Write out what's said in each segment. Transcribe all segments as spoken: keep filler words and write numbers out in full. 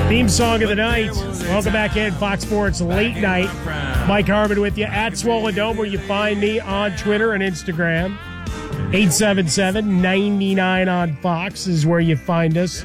Theme song of the night. Welcome back in Fox Sports Late Night. Mike Harmon with you at Swollen Dome, where you find me on Twitter and Instagram. eight seven seven, nine nine on Fox is where you find us.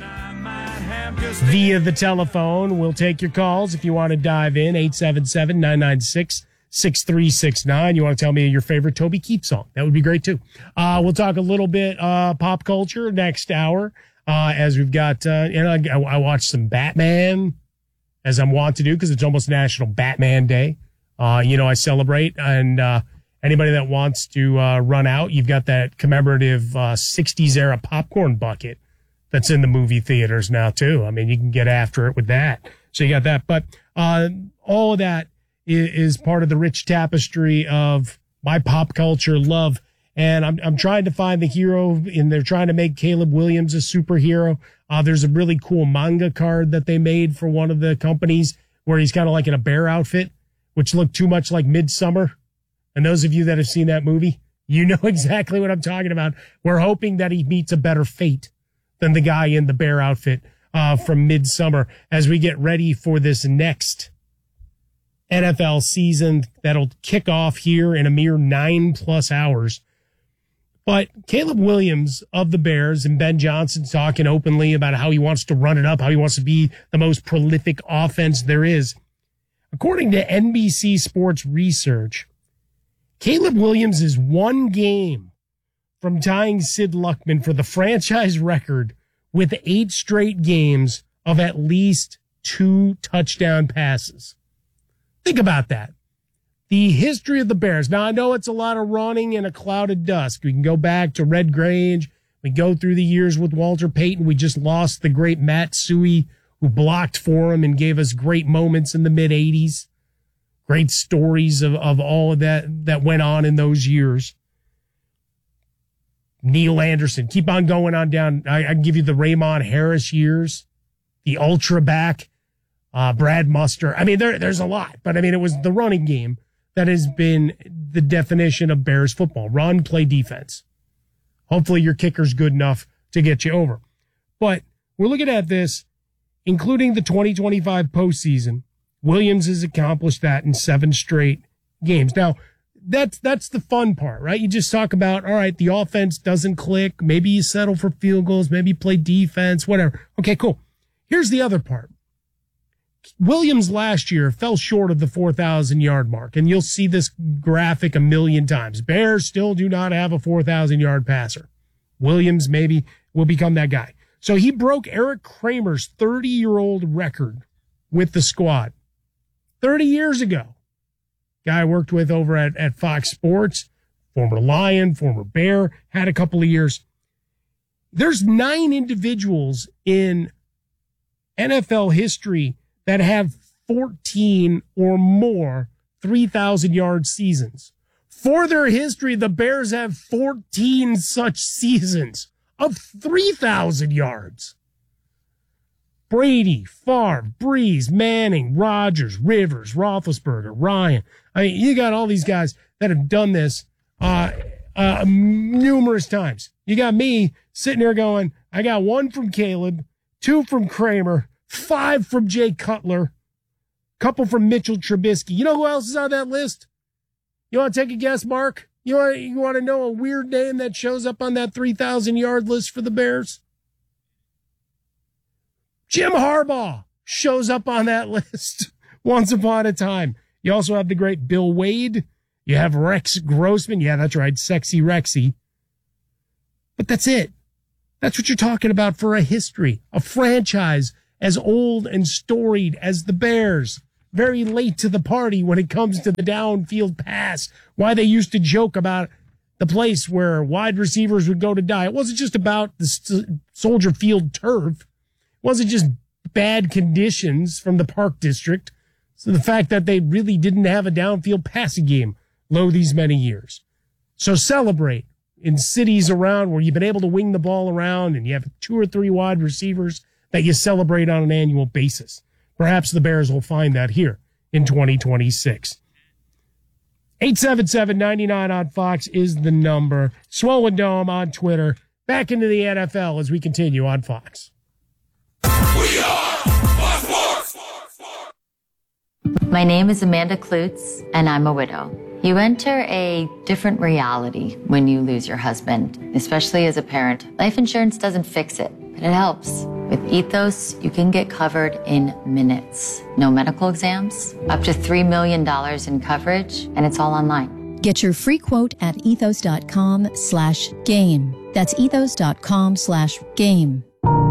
Via the telephone, we'll take your calls if you want to dive in. eight seven seven, nine nine six, six three six nine. You want to tell me your favorite Toby Keith song? That would be great, too. Uh, we'll talk a little bit uh, pop culture next hour. Uh, as we've got, uh, and I, I watched some Batman, as I'm wont to do, because it's almost National Batman Day. Uh, you know, I celebrate, and uh, anybody that wants to uh, run out, you've got that commemorative uh, sixties era popcorn bucket that's in the movie theaters now, too. I mean, you can get after it with that. So you got that. But uh, all of that is, is part of the rich tapestry of my pop culture love. And I'm I'm trying to find the hero, and they're trying to make Caleb Williams a superhero. Uh, there's a really cool manga card that they made for one of the companies where he's kind of like in a bear outfit, which looked too much like Midsummer. And those of you that have seen that movie, you know exactly what I'm talking about. We're hoping that he meets a better fate than the guy in the bear outfit uh, from Midsummer as we get ready for this next N F L season that'll kick off here in a mere nine plus hours. But Caleb Williams of the Bears and Ben Johnson talking openly about how he wants to run it up, how he wants to be the most prolific offense there is. According to N B C Sports Research, Caleb Williams is one game from tying Sid Luckman for the franchise record with eight straight games of at least two touchdown passes. Think about that. The history of the Bears. Now, I know it's a lot of running in a cloud of dust. We can go back to Red Grange. We go through the years with Walter Payton. We just lost the great Matt Suhey, who blocked for him and gave us great moments in the mid-eighties. Great stories of, of all of that that went on in those years. Neil Anderson. Keep on going on down. I, I can give you the Raymond Harris years, the ultra back, uh, Brad Muster. I mean, there, there's a lot, but I mean, it was the running game that has been the definition of Bears football. Run, play defense. Hopefully your kicker's good enough to get you over. But we're looking at this, including the twenty twenty-five postseason. Williams has accomplished that in seven straight games. Now, that's that's the fun part, right? You just talk about, all right, the offense doesn't click. Maybe you settle for field goals. Maybe you play defense, whatever. Okay, cool. Here's the other part. Williams last year fell short of the four thousand yard mark, and you'll see this graphic a million times. Bears still do not have a four thousand yard passer. Williams maybe will become that guy. So he broke Eric Kramer's thirty-year-old record with the squad thirty years ago. Guy I worked with over at, at Fox Sports, former Lion, former Bear, had a couple of years. There's nine individuals in N F L history that have fourteen or more three thousand yard seasons. For their history, the Bears have fourteen such seasons of three thousand yards. Brady, Favre, Breeze, Manning, Rodgers, Rivers, Roethlisberger, Ryan. I mean, you got all these guys that have done this uh, uh, numerous times. You got me sitting there going, I got one from Caleb, two from Kramer, five from Jay Cutler, couple from Mitchell Trubisky. You know who else is on that list? You want to take a guess, Mark? You want, you want to know a weird name that shows up on that three thousand yard list for the Bears? Jim Harbaugh shows up on that list once upon a time. You also have the great Bill Wade. You have Rex Grossman. Yeah, that's right. Sexy Rexy. But that's it. That's what you're talking about for a history, a franchise as old and storied as the Bears. Very late to the party when it comes to the downfield pass. Why they used to joke about the place where wide receivers would go to die. It wasn't just about the Soldier Field turf. It wasn't just bad conditions from the Park District. So the fact that they really didn't have a downfield passing game low these many years. So celebrate in cities around where you've been able to wing the ball around and you have two or three wide receivers that you celebrate on an annual basis. Perhaps the Bears will find that here in twenty twenty-six. eight seven seven, nine nine on Fox is the number. Swollen Dome on Twitter. Back into the N F L as we continue on Fox. We are Fox My name is Amanda Klutz, and I'm a widow. You enter a different reality when you lose your husband, especially as a parent. Life insurance doesn't fix it, but it helps. With Ethos, you can get covered in minutes. No medical exams, up to three million dollars in coverage, and it's all online. Get your free quote at ethos.com slash game. That's ethos.com slash game.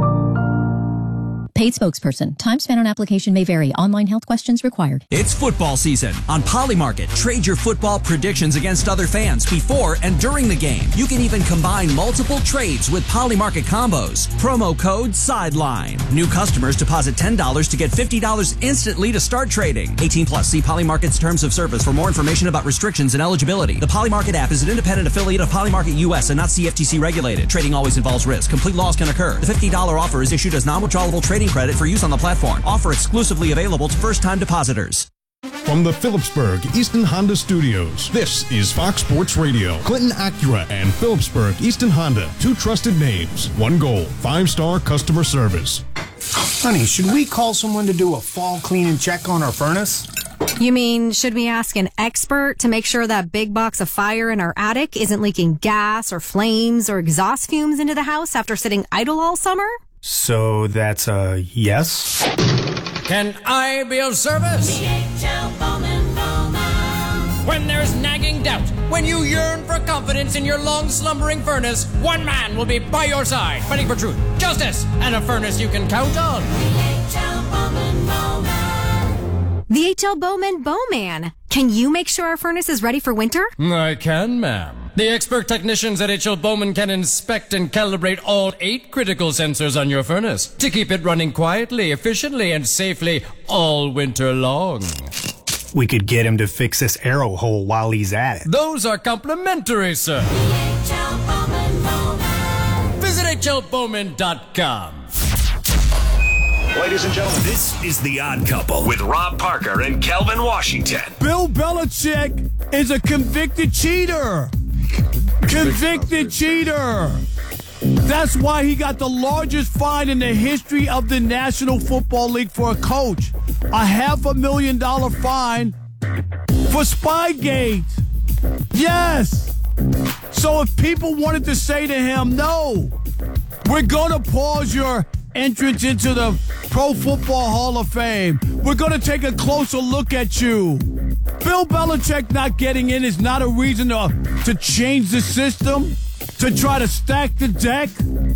Paid spokesperson. Time spent on application may vary. Online health questions required. It's football season. On Polymarket, trade your football predictions against other fans before and during the game. You can even combine multiple trades with Polymarket combos. Promo code SIDELINE. New customers deposit ten dollars to get fifty dollars instantly to start trading. eighteen plus. See Polymarket's terms of service for more information about restrictions and eligibility. The Polymarket app is an independent affiliate of Polymarket U S and not C F T C regulated. Trading always involves risk. Complete loss can occur. The fifty dollars offer is issued as non-withdrawable trading credit for use on the platform. Offer exclusively available to first-time depositors. From the Phillipsburg Easton Honda Studios, this is Fox Sports Radio. Clinton Acura and Phillipsburg Easton Honda, two trusted names, one goal, five-star customer service. Honey, should we call someone to do a fall clean and check on our furnace? You mean, should we ask an expert to make sure that big box of fire in our attic isn't leaking gas or flames or exhaust fumes into the house after sitting idle all summer? So that's a yes? Can I be of service? When there's nagging doubt, when you yearn for confidence in your long-slumbering furnace, one man will be by your side, fighting for truth, justice, and a furnace you can count on. The H L Bowman Bowman. Can you make sure our furnace is ready for winter? I can, ma'am. The expert technicians at H L Bowman can inspect and calibrate all eight critical sensors on your furnace to keep it running quietly, efficiently, and safely all winter long. We could get him to fix this arrow hole while he's at it. Those are complimentary, sir. H L Bowman Bowman. Visit H L Bowman dot com. Ladies and gentlemen, this is The Odd Couple with Rob Parker and Kelvin Washington. Bill Belichick is a convicted cheater. Convicted cheater. That's why he got the largest fine in the history of the National Football League for a coach. A half a million dollar fine for Spygate. Yes. So if people wanted to say to him, no, we're going to pause your entrance into the Pro Football Hall of Fame. We're going to take a closer look at you. Bill Belichick not getting in is not a reason to, to change the system, to try to stack the deck.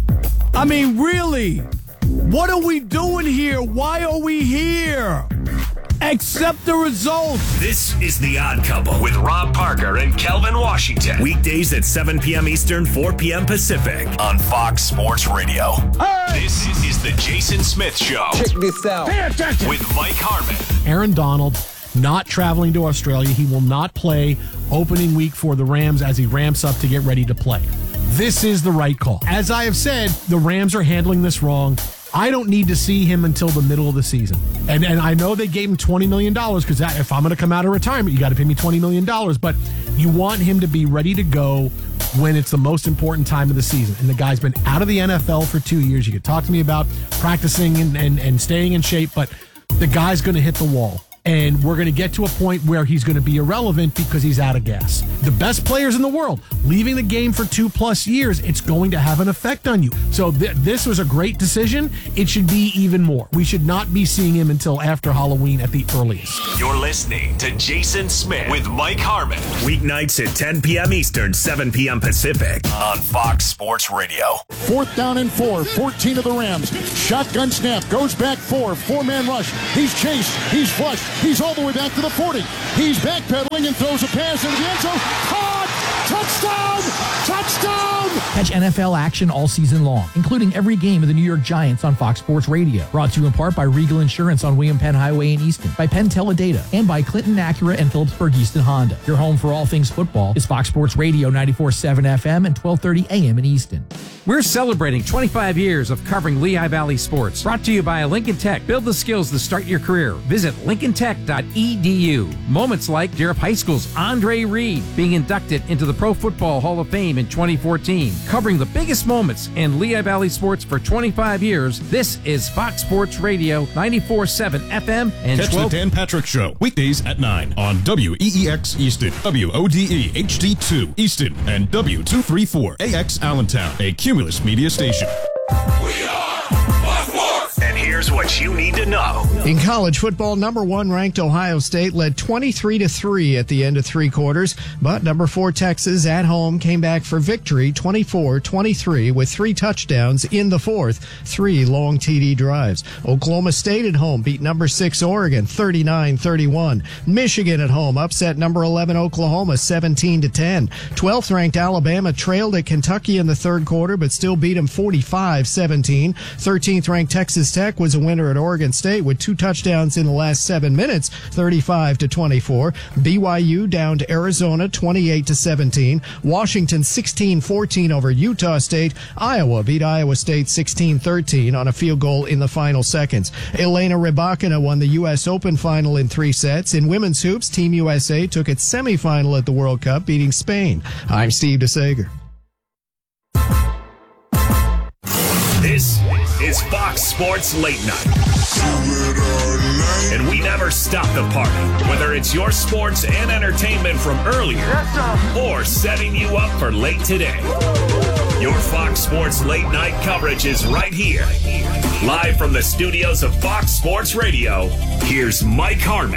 I mean, really, what are we doing here? Why are we here? Accept the results. This is The Odd Couple with Rob Parker and Kelvin Washington. Weekdays at seven p.m. Eastern, four p.m. Pacific on Fox Sports Radio. Hey! This is the Jason Smith Show. Check this out. Pay attention. With Mike Harmon. Aaron Donald not traveling to Australia. He will not play opening week for the Rams as he ramps up to get ready to play. This is the right call. As I have said, the Rams are handling this wrong. I don't need to see him until the middle of the season. And and I know they gave him twenty million dollars because if I'm going to come out of retirement, you got to pay me twenty million dollars. But you want him to be ready to go when it's the most important time of the season. And the guy's been out of the N F L for two years. You could talk to me about practicing and, and, and staying in shape, but the guy's going to hit the wall. And we're going to get to a point where he's going to be irrelevant because he's out of gas. The best players in the world, leaving the game for two plus years, it's going to have an effect on you. So th- this was a great decision. It should be even more. We should not be seeing him until after Halloween at the earliest. You're listening to Jason Smith with Mike Harmon. Weeknights at ten p.m. Eastern, seven p.m. Pacific on Fox Sports Radio. Fourth down and four, fourteen of the Rams. Shotgun snap, goes back four, four-man rush. He's chased, he's flushed. He's all the way back to the forty. He's backpedaling and throws a pass into the end zone. Caught! Touchdown! Touchdown! Catch N F L action all season long, including every game of the New York Giants on Fox Sports Radio. Brought to you in part by Regal Insurance on William Penn Highway in Easton, by Penn Teledata, and by Clinton Acura and Phillipsburg Easton Honda. Your home for all things football is Fox Sports Radio ninety-four point seven F M and twelve thirty A M in Easton. We're celebrating twenty-five years of covering Lehigh Valley sports. Brought to you by Lincoln Tech. Build the skills to start your career. Visit lincoln tech dot e d u. Moments like Jerup High School's Andre Reed being inducted into the the Pro Football Hall of Fame in twenty fourteen. Covering the biggest moments in Lehigh Valley sports for twenty-five years, this is Fox Sports Radio, ninety-four point seven F M and Catch twelve the Dan Patrick Show weekdays at nine on W E E X Easton, W O D E H D two Easton, and W two thirty-four A X Allentown, a Cumulus Media station. And here's what you need to know. In college football, number one ranked Ohio State led twenty-three to three at the end of three quarters, but number four Texas at home came back for victory twenty-four twenty-three with three touchdowns in the fourth, three long T D drives. Oklahoma State at home beat number six Oregon thirty-nine thirty-one. Michigan at home upset number eleven Oklahoma seventeen to ten. twelfth ranked Alabama trailed at Kentucky in the third quarter, but still beat them forty-five seventeen. thirteenth ranked Texas Tech was a winner at Oregon State with two touchdowns in the last seven minutes, thirty-five to twenty-four. B Y U down to Arizona twenty-eight to seventeen. Washington sixteen fourteen over Utah State. Iowa beat Iowa State sixteen thirteen on a field goal in the final seconds. Elena Rybakina won the U S Open final in three sets. In women's hoops, Team U S A took its semifinal at the World Cup, beating Spain. I'm Steve DeSager. This is Fox Sports Late Night. And we never stop the party, whether it's your sports and entertainment from earlier or setting you up for late today. Your Fox Sports Late Night coverage is right here. Live from the studios of Fox Sports Radio, here's Mike Harmon.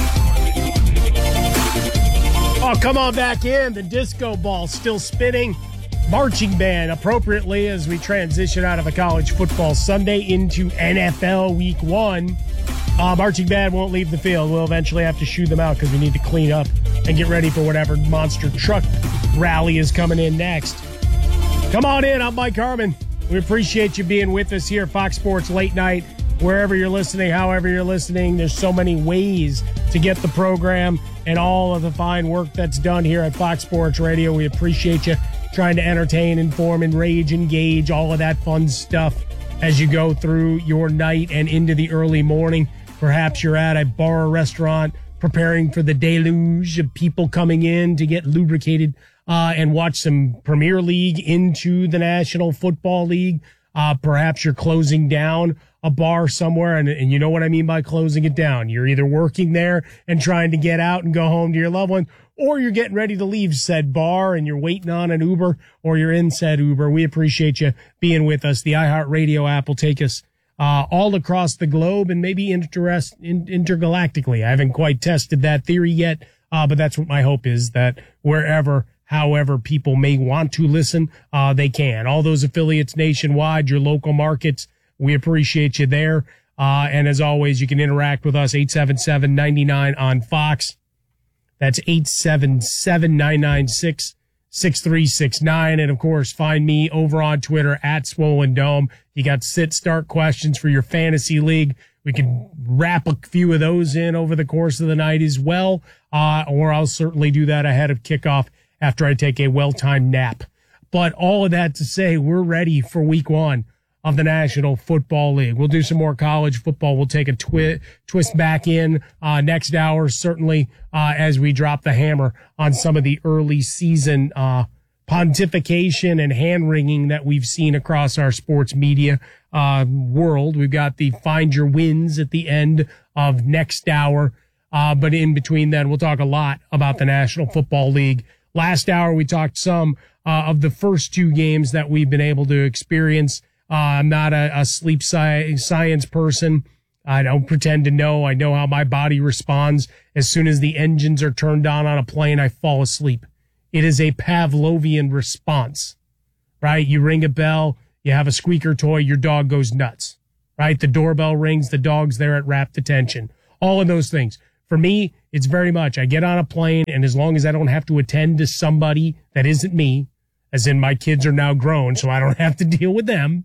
Oh, come on back in. The disco ball still spinning. Marching band appropriately as we transition out of a college football Sunday into N F L week one. Uh, marching band won't leave the field. We'll eventually have to shoo them out because we need to clean up and get ready for whatever monster truck rally is coming in next. Come on in. I'm Mike Harmon. We appreciate you being with us here at Fox Sports Late Night. Wherever you're listening, however you're listening, there's so many ways to get the program and all of the fine work that's done here at Fox Sports Radio. We appreciate you trying to entertain, inform, enrage, engage, all of that fun stuff as you go through your night and into the early morning. Perhaps you're at a bar or restaurant preparing for the deluge of people coming in to get lubricated uh, and watch some Premier League into the National Football League. Uh, perhaps you're closing down a bar somewhere, and, and you know what I mean by closing it down. You're either working there and trying to get out and go home to your loved one, or you're getting ready to leave said bar and you're waiting on an Uber, or you're in said Uber. We appreciate you being with us. The iHeartRadio app will take us uh, all across the globe and maybe interest, in, intergalactically. I haven't quite tested that theory yet, uh, but that's what my hope is, that wherever, however people may want to listen, uh, they can. All those affiliates nationwide, your local markets, we appreciate you there. Uh, and as always, you can interact with us, eight seven seven, nine nine on Fox. That's eight seven seven, nine nine six, six three six nine. And of course, find me over on Twitter at Swollen Dome. You got sit start questions for your fantasy league. We can wrap a few of those in over the course of the night as well. Uh, or I'll certainly do that ahead of kickoff after I take a well-timed nap. But all of that to say, we're ready for week one of the National Football League. We'll do some more college football. We'll take a twi- twist back in uh, next hour, certainly uh, as we drop the hammer on some of the early season uh, pontification and hand-wringing that we've seen across our sports media uh, world. We've got the Find Your Wins at the end of next hour. Uh, but in between then, we'll talk a lot about the National Football League. Last hour, we talked some uh, of the first two games that we've been able to experience. Uh, I'm not a, a sleep sci- science person. I don't pretend to know. I know how my body responds. As soon as the engines are turned on on a plane, I fall asleep. It is a Pavlovian response, right? You ring a bell, you have a squeaker toy, your dog goes nuts, right? The doorbell rings, the dog's there at rapt attention. All of those things. For me, it's very much, I get on a plane, and as long as I don't have to attend to somebody that isn't me, as in my kids are now grown, so I don't have to deal with them,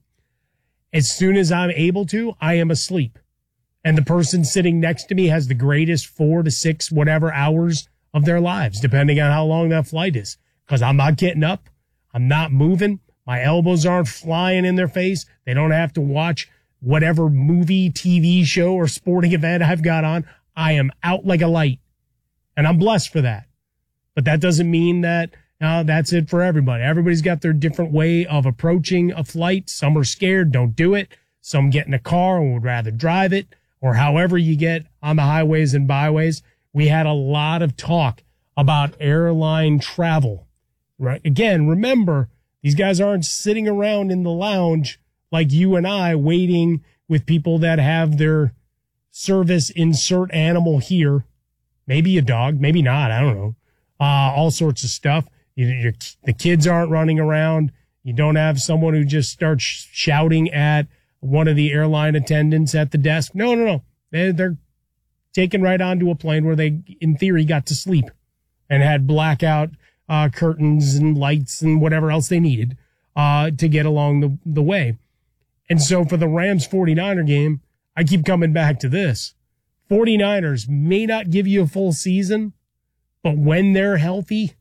as soon as I'm able to, I am asleep. And the person sitting next to me has the greatest four to six whatever hours of their lives, depending on how long that flight is. Because I'm not getting up. I'm not moving. My elbows aren't flying in their face. They don't have to watch whatever movie, T V show, or sporting event I've got on. I am out like a light. And I'm blessed for that. But that doesn't mean that Uh, that's it for everybody. Everybody's got their different way of approaching a flight. Some are scared, don't do it. Some get in a car and would rather drive it, or however you get on the highways and byways. We had a lot of talk about airline travel, right? Again, remember, these guys aren't sitting around in the lounge like you and I waiting with people that have their service insert animal here. Maybe a dog, maybe not. I don't know. Uh, all sorts of stuff. You, you're, the kids aren't running around. You don't have someone who just starts sh- shouting at one of the airline attendants at the desk. No, no, no. They, they're taken right onto a plane where they, in theory, got to sleep and had blackout uh, curtains and lights and whatever else they needed uh, to get along the, the way. And so for the Rams forty-niner game, I keep coming back to this. forty-niners may not give you a full season, but when they're healthy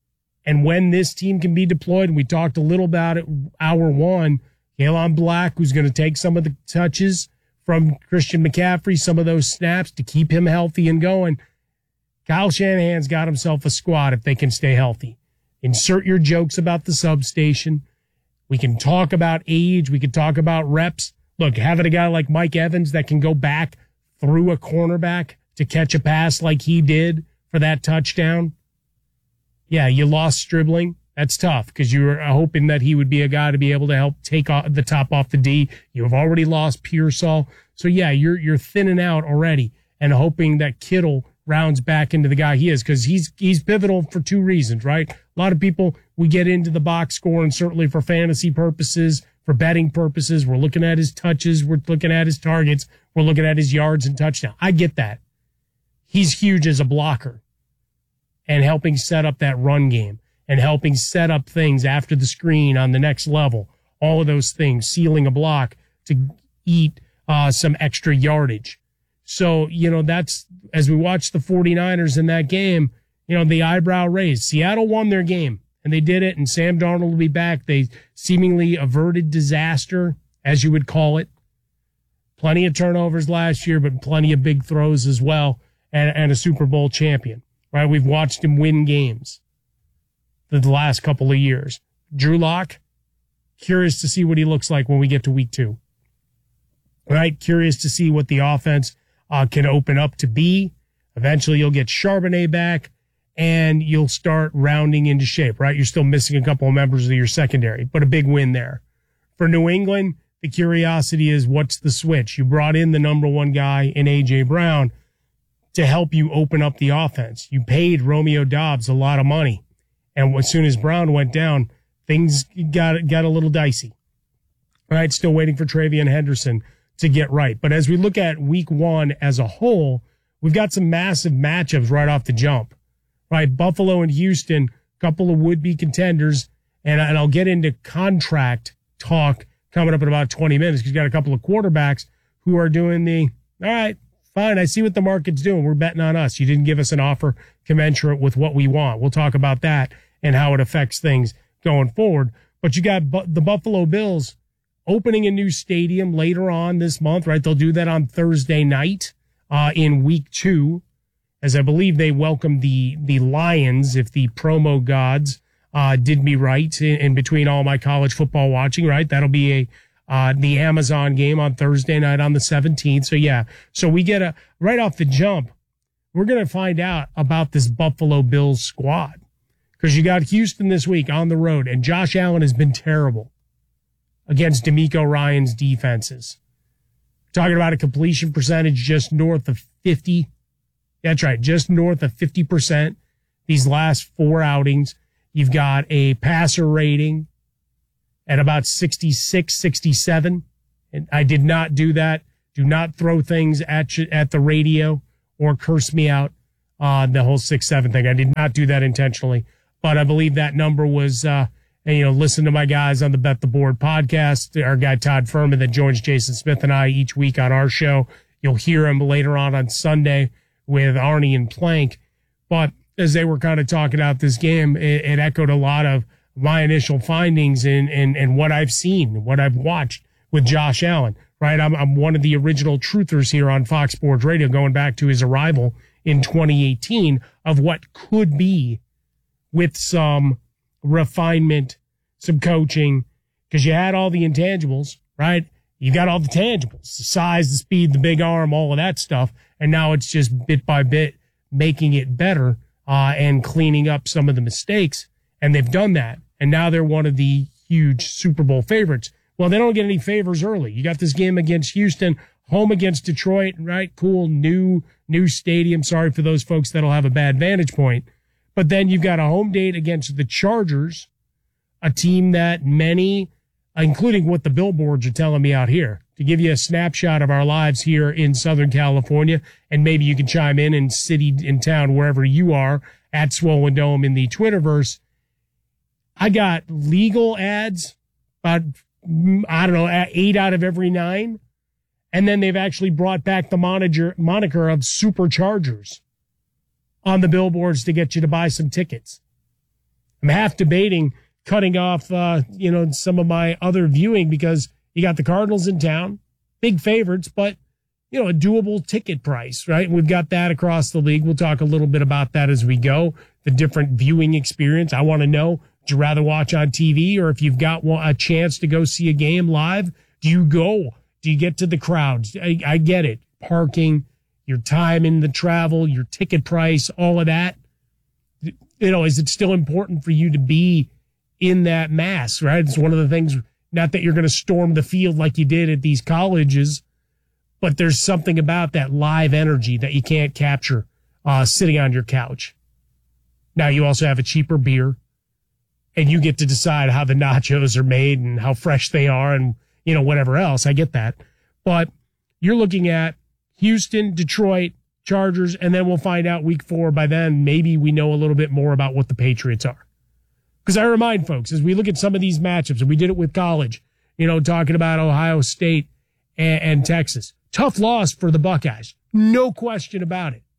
and when this team can be deployed, and we talked a little about it, hour one, Kalon Black, who's going to take some of the touches from Christian McCaffrey, some of those snaps to keep him healthy and going. Kyle Shanahan's got himself a squad if they can stay healthy. Insert your jokes about the substation. We can talk about age. We can talk about reps. Look, having a guy like Mike Evans that can go back through a cornerback to catch a pass like he did for that touchdown. Yeah, you lost Stribling. That's tough because you were hoping that he would be a guy to be able to help take off the top off the D. You have already lost Pearsall. So yeah, you're, you're thinning out already and hoping that Kittle rounds back into the guy he is because he's, he's pivotal for two reasons, right? A lot of people, we get into the box score and certainly for fantasy purposes, for betting purposes, we're looking at his touches, we're looking at his targets, we're looking at his yards and touchdown. I get that. He's huge as a blocker and helping set up that run game and helping set up things after the screen on the next level. All of those things, sealing a block to eat uh, some extra yardage. So, you know, that's, as we watch the forty-niners in that game, you know, the eyebrow raised. Seattle won their game, and they did it, and Sam Darnold will be back. They seemingly averted disaster, as you would call it. Plenty of turnovers last year, but plenty of big throws as well, and, and a Super Bowl champion, right? We've watched him win games the last couple of years. Drew Lock, curious to see what he looks like when we get to week two. Right? Curious to see what the offense uh, can open up to be. Eventually you'll get Charbonnet back and you'll start rounding into shape, right? You're still missing a couple of members of your secondary, but a big win there. For New England, the curiosity is what's the switch? You brought in the number one guy in A J Brown to help you open up the offense. You paid Romeo Doubs a lot of money. And as soon as Brown went down, things got got a little dicey. All right, still waiting for Travion Henderson to get right. But as we look at week one as a whole, we've got some massive matchups right off the jump. Right, Buffalo and Houston, a couple of would-be contenders, and, and I'll get into contract talk coming up in about twenty minutes because you've got a couple of quarterbacks who are doing the, all right, fine, I see what the market's doing. We're betting on us. You didn't give us an offer commensurate with what we want. We'll talk about that and how it affects things going forward. But you got bu- the Buffalo Bills opening a new stadium later on this month, right? They'll do that on Thursday night uh, in week two, as I believe they welcome the the Lions, if the promo gods uh, did me right in, in between all my college football watching, right? That'll be a uh, the Amazon game on Thursday night on the seventeenth. So, yeah, so we get a right off the jump, we're going to find out about this Buffalo Bills squad because you got Houston this week on the road, and Josh Allen has been terrible against DeMeco Ryans' defenses. Talking about a completion percentage just north of fifty. That's right, just north of fifty percent these last four outings. You've got a passer rating at about sixty-six, sixty-seven. And I did not do that. Do not throw things at you, at the radio or curse me out on uh, the whole six seven thing. I did not do that intentionally. But I believe that number was, uh, and, you know, listen to my guys on the Bet the Board podcast, our guy Todd Furman that joins Jason Smith and I each week on our show. You'll hear him later on on Sunday with Arnie and Plank. But as they were kind of talking out this game, it, it echoed a lot of my initial findings and, and, and what I've seen, what I've watched with Josh Allen, right? I'm, I'm one of the original truthers here on Fox Sports Radio going back to his arrival in twenty eighteen of what could be with some refinement, some coaching, because you had all the intangibles, right? You got all the tangibles, the size, the speed, the big arm, all of that stuff. And now it's just bit by bit making it better uh, and cleaning up some of the mistakes. And they've done that. And now they're one of the huge Super Bowl favorites. Well, they don't get any favors early. You got this game against Houston, home against Detroit, right? Cool, new, new stadium. Sorry for those folks that'll have a bad vantage point. But then you've got a home date against the Chargers, a team that many, including what the billboards are telling me out here, to give you a snapshot of our lives here in Southern California. And maybe you can chime in in city, in town, wherever you are, at Swollen Dome in the Twitterverse. I got legal ads, about, I don't know, eight out of every nine. And then they've actually brought back the moniker, moniker of Superchargers on the billboards to get you to buy some tickets. I'm half debating cutting off, uh, you know, some of my other viewing because you got the Cardinals in town, big favorites, but, you know, a doable ticket price, right? We've got that across the league. We'll talk a little bit about that as we go, the different viewing experience. I want to know, would you rather watch on T V, or if you've got a chance to go see a game live, do you go? Do you get to the crowds? I, I get it. Parking, your time in the travel, your ticket price, all of that. You know, is it still important for you to be in that mass, right? It's one of the things, not that you're going to storm the field like you did at these colleges, but there's something about that live energy that you can't capture uh, sitting on your couch. Now, you also have a cheaper beer, and you get to decide how the nachos are made and how fresh they are and, you know, whatever else. I get that. But you're looking at Houston, Detroit, Chargers, and then we'll find out week four. By then, maybe we know a little bit more about what the Patriots are. Because I remind folks, as we look at some of these matchups, and we did it with college, you know, talking about Ohio State and, and Texas. Tough loss for the Buckeyes. No question about it.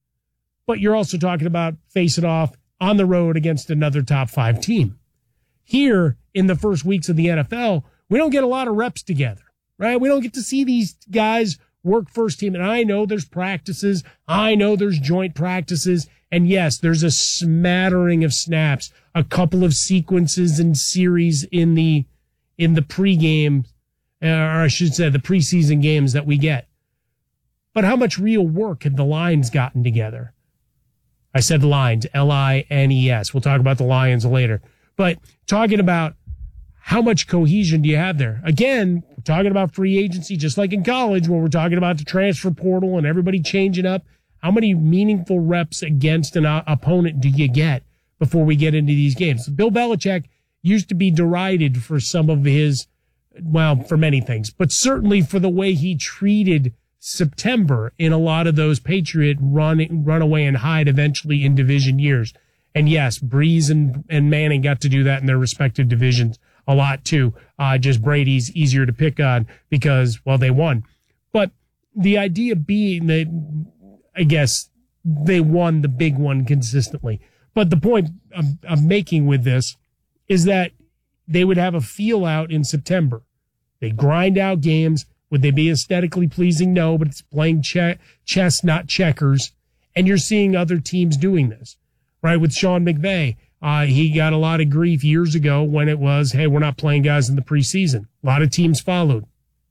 But you're also talking about facing off on the road against another top five team. Here, in the first weeks of the N F L, we don't get a lot of reps together, right? We don't get to see these guys work first team. And I know there's practices. I know there's joint practices. And yes, there's a smattering of snaps, a couple of sequences and series in the, in the pregame, or I should say the preseason games that we get. But how much real work have the Lions gotten together? I said Lions, L I N E S. We'll talk about the Lions later. But talking about how much cohesion do you have there? Again, we're talking about free agency, just like in college, where we're talking about the transfer portal and everybody changing up. How many meaningful reps against an uh, opponent do you get before we get into these games? Bill Belichick used to be derided for some of his, well, for many things, but certainly for the way he treated September in a lot of those Patriot run, run away and hide eventually in division years. And yes, Breeze and, and Manning got to do that in their respective divisions a lot too. Uh, just Brady's easier to pick on because, well, they won. But the idea being that, I guess, they won the big one consistently. But the point I'm, I'm making with this is that they would have a feel out in September. They grind out games. Would they be aesthetically pleasing? No, but it's playing che- chess, not checkers. And you're seeing other teams doing this, right? With Sean McVay, uh, he got a lot of grief years ago when it was, hey, we're not playing guys in the preseason. A lot of teams followed.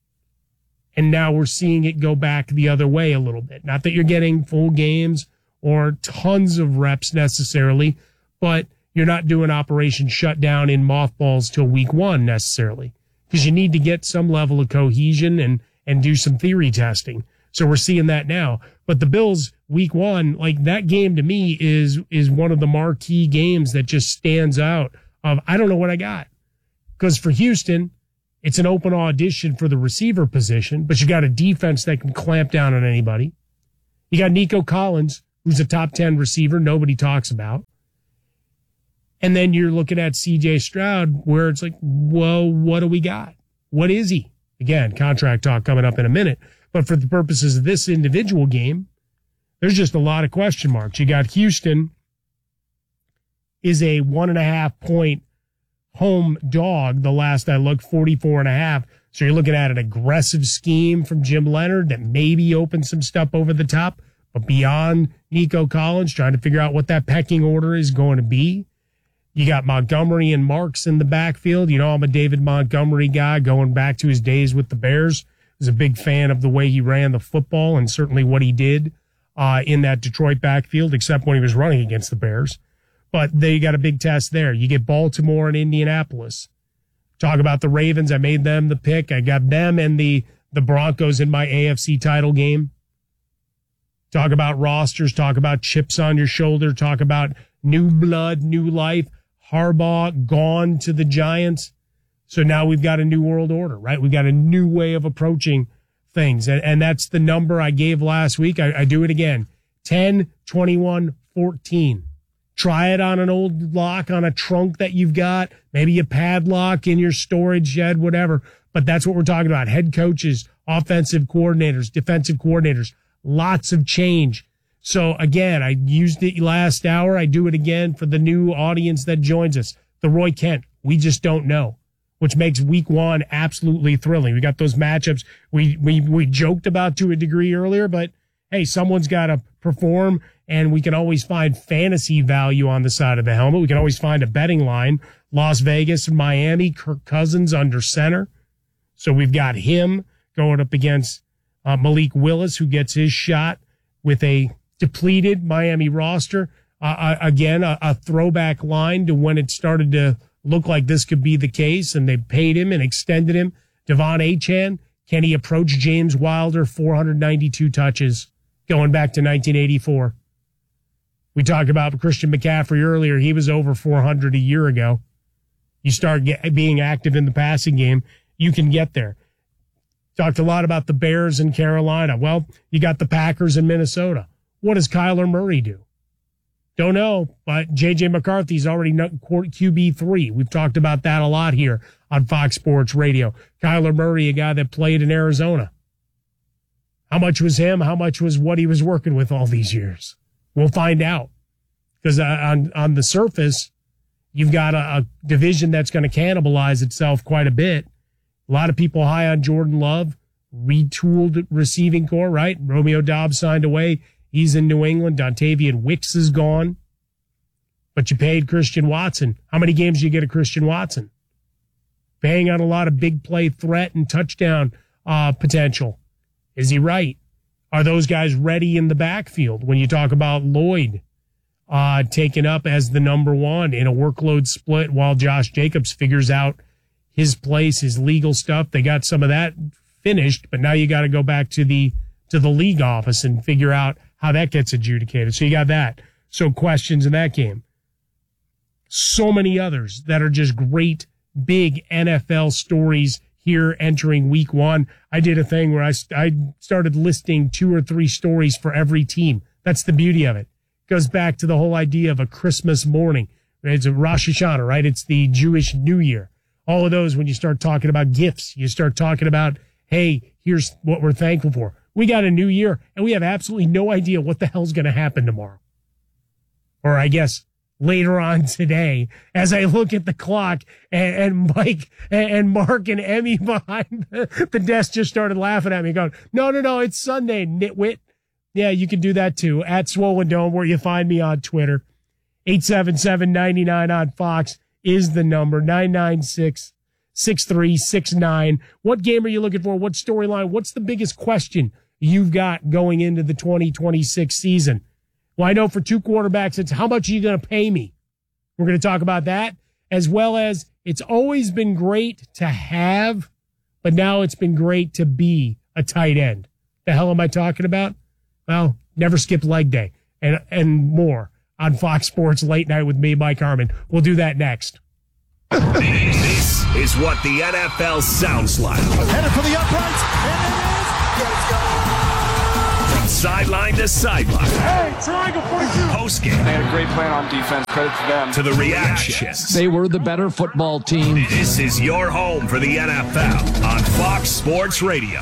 And now we're seeing it go back the other way a little bit. Not that you're getting full games or tons of reps necessarily, but you're not doing Operation Shutdown in mothballs till week one necessarily, because you need to get some level of cohesion and, and do some theory testing. So we're seeing that now. But the Bills week one, like that game to me is, is one of the marquee games that just stands out of, I don't know what I got. Because for Houston, it's an open audition for the receiver position, but you got a defense that can clamp down on anybody. You got Nico Collins, who's a top ten receiver nobody talks about. And then you're looking at C J Stroud, where it's like, well, what do we got? What is he? Again, contract talk coming up in a minute. But for the purposes of this individual game, there's just a lot of question marks. You got Houston is a one and a half point home dog. The last I looked, forty-four and a half. So you're looking at an aggressive scheme from Jim Leonard that maybe opens some stuff over the top, but beyond Nico Collins, trying to figure out what that pecking order is going to be. You got Montgomery and Marks in the backfield. You know, I'm a David Montgomery guy going back to his days with the Bears. I was a big fan of the way he ran the football and certainly what he did uh, in that Detroit backfield, except when he was running against the Bears. But they got a big test there. You get Baltimore and Indianapolis. Talk about the Ravens. I made them the pick. I got them and the, the Broncos in my A F C title game. Talk about rosters. Talk about chips on your shoulder. Talk about new blood, new life. Harbaugh gone to the Giants. So now we've got a new world order, right? We've got a new way of approaching things. And, and that's the number I gave last week. I, I do it again. ten, twenty-one, fourteen. Try it on an old lock on a trunk that you've got, maybe a padlock in your storage shed, whatever. But that's what we're talking about. Head coaches, offensive coordinators, defensive coordinators, lots of change. So again, I used it last hour. I do it again for the new audience that joins us. The Roy Kent, we just don't know, which makes week one absolutely thrilling. We got those matchups we, we, we joked about to a degree earlier, but hey, someone's got to perform, and we can always find fantasy value on the side of the helmet. We can always find a betting line. Las Vegas and Miami, Kirk Cousins under center. So we've got him going up against uh, Malik Willis, who gets his shot with a depleted Miami roster. Uh, again, a, a throwback line to when it started to look like this could be the case, and they paid him and extended him. Devon Achane, can he approach James Wilder, four hundred ninety-two touches going back to nineteen eighty-four? We talked about Christian McCaffrey earlier. He was over four hundred a year ago. You start get, being active in the passing game, you can get there. Talked a lot about the Bears in Carolina. Well, you got the Packers in Minnesota. What does Kyler Murray do? Don't know, but J J McCarthy's already Q B three. We've talked about that a lot here on Fox Sports Radio. Kyler Murray, a guy that played in Arizona. How much was him? How much was what he was working with all these years? We'll find out. Because on, on the surface, you've got a, a division that's going to cannibalize itself quite a bit. A lot of people high on Jordan Love, retooled receiving core, right? Romeo Doubs signed away. He's in New England. Dontavian Wicks is gone. But you paid Christian Watson. How many games do you get of Christian Watson? Paying on a lot of big play threat and touchdown uh, potential. Is he right? Are those guys ready in the backfield when you talk about Lloyd uh, taken up as the number one in a workload split while Josh Jacobs figures out his place, his legal stuff? They got some of that finished, but now you got to go back to the to the league office and figure out how that gets adjudicated. So you got that. So questions in that game. So many others that are just great, big N F L stories here entering week one. I did a thing where I, I started listing two or three stories for every team. That's the beauty of it. It goes back to the whole idea of a Christmas morning. It's a Rosh Hashanah, right? It's the Jewish New Year. All of those, when you start talking about gifts, you start talking about, hey, here's what we're thankful for. We got a new year, and we have absolutely no idea what the hell's going to happen tomorrow. Or I guess later on today, as I look at the clock, and, and Mike and, and Mark and Emmy behind the, the desk just started laughing at me, going, no, no, no, it's Sunday, nitwit. Yeah, you can do that too. At Swollen Dome, where you find me on Twitter. eight seven seven, nine nine on Fox is the number. nine nine six, six three six nine. What game are you looking for? What storyline? What's the biggest question you've got going into the twenty twenty-six season? Well, I know for two quarterbacks, it's how much are you going to pay me? We're going to talk about that, as well as it's always been great to have, but now it's been great to be a tight end. The hell am I talking about? Well, never skip leg day and, and more on Fox Sports Late Night with me, Mike Harmon. We'll do that next. This is what the N F L sounds like. Headed for the uprights, and it is. Let's go. From sideline to sideline. Hey, triangle forty-two. Post game. They had a great plan on defense. Credit to them. To the reactions. They were the better football team. This is your home for the N F L on Fox Sports Radio.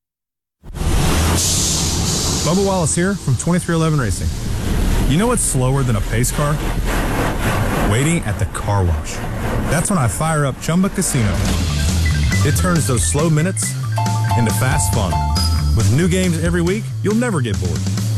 Bubba Wallace here from twenty-three eleven Racing. You know what's slower than a pace car? Waiting at the car wash. That's when I fire up Chumba Casino. It turns those slow minutes into fast fun. With new games every week, you'll never get bored.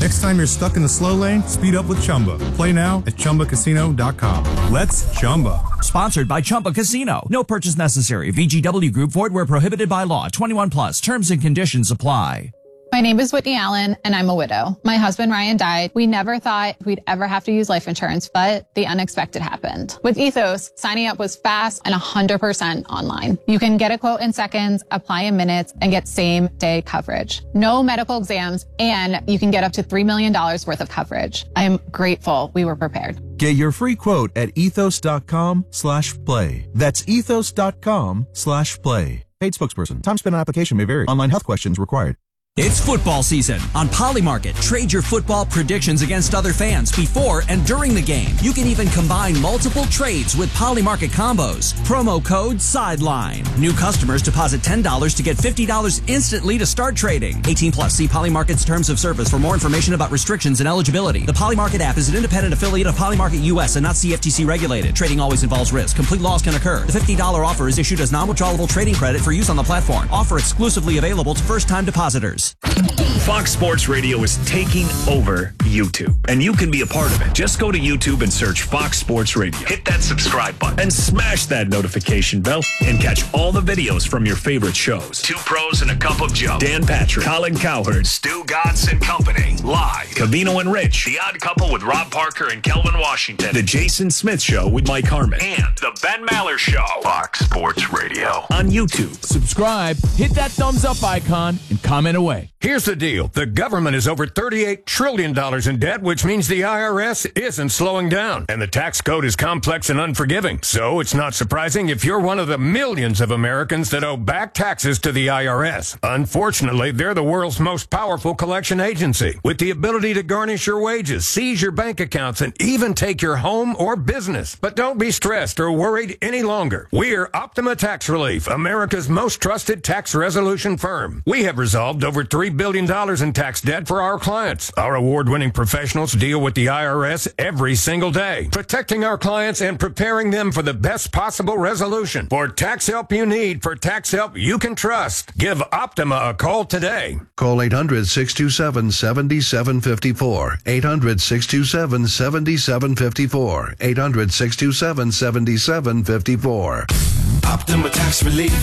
Next time you're stuck in the slow lane, speed up with Chumba. Play now at Chumba Casino dot com. Let's Chumba. Sponsored by Chumba Casino. No purchase necessary. V G W Group. Void where prohibited by law. twenty-one plus. Terms and conditions apply. My name is Whitney Allen, and I'm a widow. My husband, Ryan, died. We never thought we'd ever have to use life insurance, but the unexpected happened. With Ethos, signing up was fast and one hundred percent online. You can get a quote in seconds, apply in minutes, and get same-day coverage. No medical exams, and you can get up to three million dollars worth of coverage. I am grateful we were prepared. Get your free quote at ethos.com slash play. That's ethos.com slash play. Paid spokesperson. Time spent on application may vary. Online health questions required. It's football season. On Polymarket, trade your football predictions against other fans before and during the game. You can even combine multiple trades with Polymarket combos. Promo code SIDELINE. New customers deposit ten dollars to get fifty dollars instantly to start trading. eighteen plus. See Polymarket's terms of service for more information about restrictions and eligibility. The Polymarket app is an independent affiliate of Polymarket U S and not C F T C regulated. Trading always involves risk. Complete loss can occur. The fifty dollars offer is issued as non-withdrawable trading credit for use on the platform. Offer exclusively available to first-time depositors. Fox Sports Radio is taking over YouTube, and you can be a part of it. Just go to YouTube and search Fox Sports Radio. Hit that subscribe button and smash that notification bell and catch all the videos from your favorite shows. Two Pros and a Cup of Joe, Dan Patrick, Colin Cowherd, Stu Gatz and Company, live. Cavino and Rich, The Odd Couple with Rob Parker and Kelvin Washington, The Jason Smith Show with Mike Harmon, and The Ben Maller Show. Fox Sports Radio on YouTube. Subscribe, hit that thumbs up icon, and comment away. Here's the deal. The government is over thirty-eight trillion dollars in debt, which means the I R S isn't slowing down. And the tax code is complex and unforgiving. So it's not surprising if you're one of the millions of Americans that owe back taxes to the I R S. Unfortunately, they're the world's most powerful collection agency, with the ability to garnish your wages, seize your bank accounts, and even take your home or business. But don't be stressed or worried any longer. We're Optima Tax Relief, America's most trusted tax resolution firm. We have resolved over three billion dollars in tax debt for our clients. Our award-winning professionals deal with the I R S every single day, protecting our clients and preparing them for the best possible resolution. For tax help you need, for tax help you can trust, give Optima a call today. Call eight hundred, six two seven, seven seven five four. eight hundred, six two seven, seven seven five four. eight hundred, six two seven, seven seven five four. Optima Tax Relief.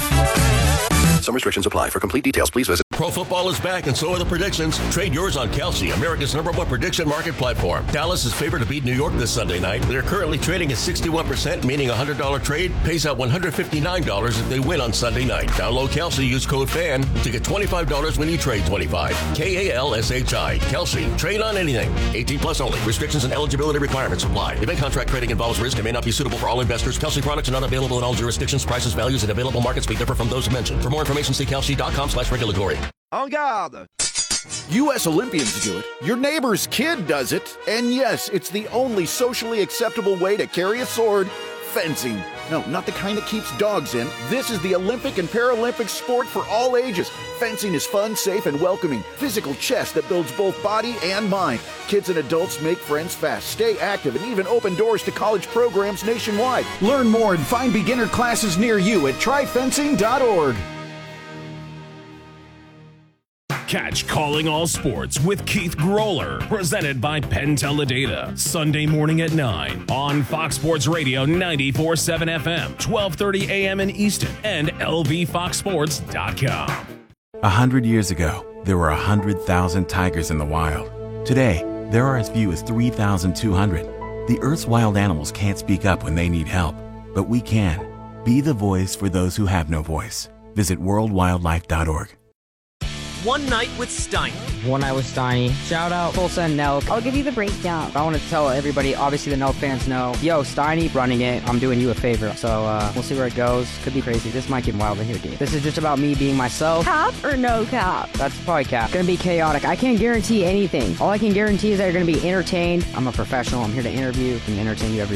Some restrictions apply. For complete details, please visit. Pro football is back, and so are the predictions. Trade yours on Kelsey, America's number one prediction market platform. Dallas is favored to beat New York this Sunday night. They're currently trading at sixty-one percent, meaning a one hundred dollars trade pays out one hundred fifty-nine dollars if they win on Sunday night. Download Kelsey, use code FAN to get twenty-five dollars when you trade twenty-five. K A L S H I. Kelsey. Trade on anything. eighteen plus only. Restrictions and eligibility requirements apply. Event contract trading involves risk and may not be suitable for all investors. Kelsey products are not available in all jurisdictions. Prices, values, and available markets may differ from those mentioned. For more information, see kelsey dot com slash regulatory. En garde! U S Olympians do it, your neighbor's kid does it, and yes, it's the only socially acceptable way to carry a sword, fencing. No, not the kind that keeps dogs in. This is the Olympic and Paralympic sport for all ages. Fencing is fun, safe, and welcoming. Physical chess that builds both body and mind. Kids and adults make friends fast, stay active, and even open doors to college programs nationwide. Learn more and find beginner classes near you at try fencing dot org. Catch Calling All Sports with Keith Groller, presented by Penn Teledata, Sunday morning at nine on Fox Sports Radio ninety-four point seven F M, twelve thirty A M in Easton, and L V fox sports dot com. A hundred years ago, there were a hundred thousand tigers in the wild. Today, there are as few as three thousand two hundred. The Earth's wild animals can't speak up when they need help, but we can. Be the voice for those who have no voice. Visit world wildlife dot org. One Night with Steiny. One Night with Steiny. Shout out Full Send Nelk. I'll give you the breakdown. I want to tell everybody, obviously the Nelk fans know, yo, Steiny running it. I'm doing you a favor. So uh, we'll see where it goes. Could be crazy. This might get wild in here, dude. This is just about me being myself. Cap or no cap? That's probably cap. It's gonna be chaotic. I can't guarantee anything. All I can guarantee is that you're gonna be entertained. I'm a professional. I'm here to interview and entertain you every